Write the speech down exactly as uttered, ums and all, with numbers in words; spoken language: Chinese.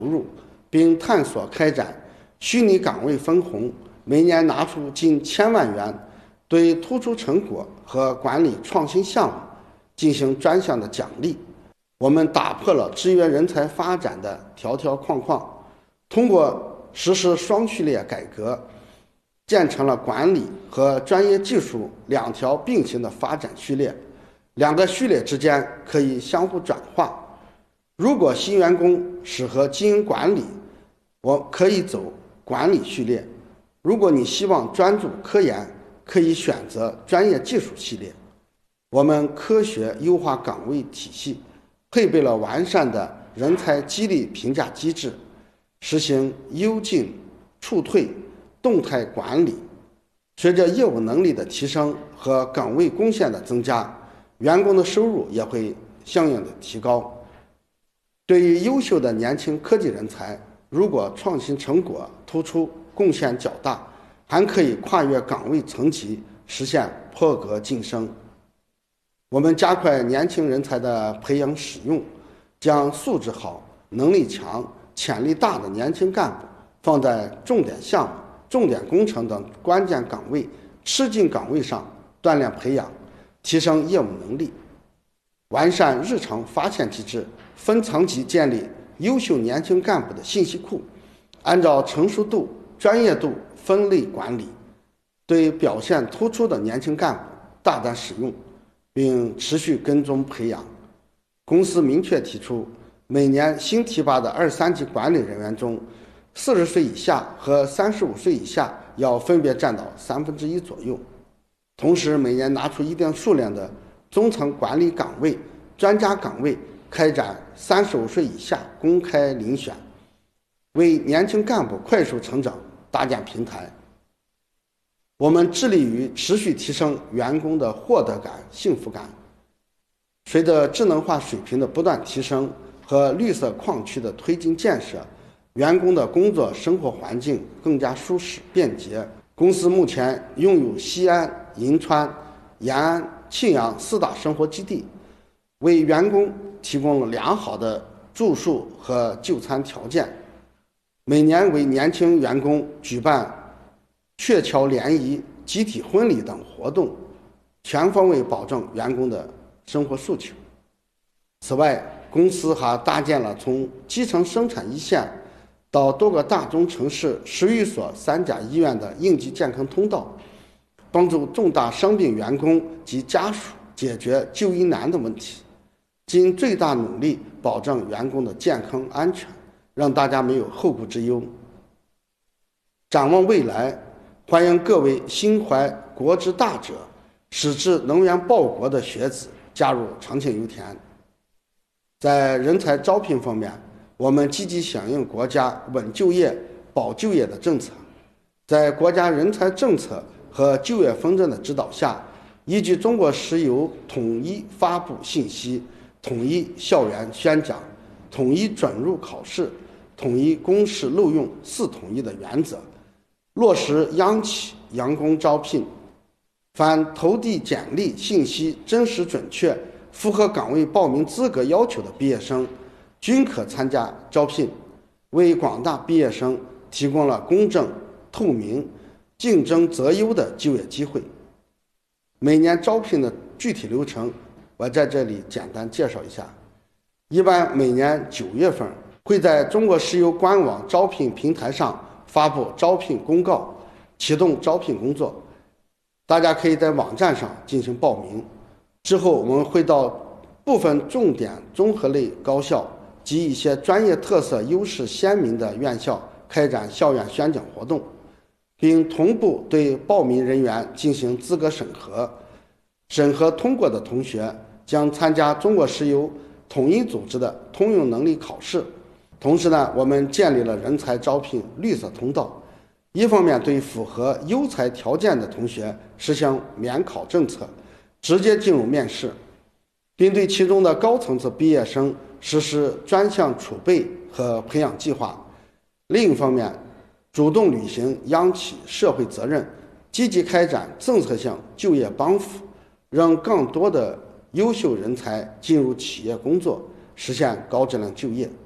入，并探索开展虚拟岗位分红，每年拿出近千万元，对突出成果和管理创新项目进行专项的奖励。我们打破了制约人才发展的条条框框，通过实施双序列改革，建成了管理和专业技术两条并行的发展序列，两个序列之间可以相互转化。如果新员工适合经营管理，我可以走管理序列；如果你希望专注科研，可以选择专业技术系列。我们科学优化岗位体系，配备了完善的人才激励评价机制，实行优进促退动态管理。随着业务能力的提升和岗位贡献的增加，员工的收入也会相应的提高。对于优秀的年轻科技人才，如果创新成果突出，贡献较大，还可以跨越岗位层级，实现破格晋升。我们加快年轻人才的培养使用，将素质好、能力强、潜力大的年轻干部放在重点项目、重点工程等关键岗位、吃紧岗位上锻炼培养，提升业务能力。完善日常发现机制，分层级建立优秀年轻干部的信息库，按照成熟度、专业度分类管理，对表现突出的年轻干部大胆使用，并持续跟踪培养。公司明确提出，每年新提拔的二三级管理人员中，四十岁以下和三十五岁以下要分别占到三分之一左右。同时，每年拿出一定数量的中层管理岗位、专家岗位开展三十五岁以下公开遴选，为年轻干部快速成长搭建平台。我们致力于持续提升员工的获得感、幸福感。随着智能化水平的不断提升和绿色矿区的推进建设，员工的工作生活环境更加舒适便捷。公司目前拥有西安、银川、延安、庆阳四大生活基地，为员工提供了良好的住宿和就餐条件。每年为年轻员工举办鹊桥联谊、集体婚礼等活动，全方位保证员工的生活诉求。此外，公司还搭建了从基层生产一线到多个大中城市十余所三甲医院的应急健康通道，帮助重大伤病员工及家属解决就医难的问题，尽最大努力保证员工的健康安全，让大家没有后顾之忧。展望未来，欢迎各位心怀国之大者、矢志能源报国的学子加入长庆油田。在人才招聘方面，我们积极响应国家稳就业、保就业的政策，在国家人才政策和就业方针的指导下，依据中国石油统一发布信息、统一校园宣讲、统一准入考试、统一公示录用四统一的原则，落实央企员工招聘，凡投递简历信息真实准确、符合岗位报名资格要求的毕业生均可参加招聘，为广大毕业生提供了公正、透明、竞争择优的就业机会。每年招聘的具体流程，我在这里简单介绍一下。一般每年九月份会在中国石油官网招聘平台上发布招聘公告，启动招聘工作，大家可以在网站上进行报名。之后我们会到部分重点综合类高校及一些专业特色优势鲜明的院校开展校园宣讲活动，并同步对报名人员进行资格审核。审核通过的同学将参加中国石油统一组织的通用能力考试。同时呢，我们建立了人才招聘绿色通道，一方面对符合优才条件的同学实行免考政策，直接进入面试，并对其中的高层次毕业生实施专项储备和培养计划。另一方面，主动履行央企社会责任，积极开展政策性就业帮扶，让更多的优秀人才进入企业工作，实现高质量就业。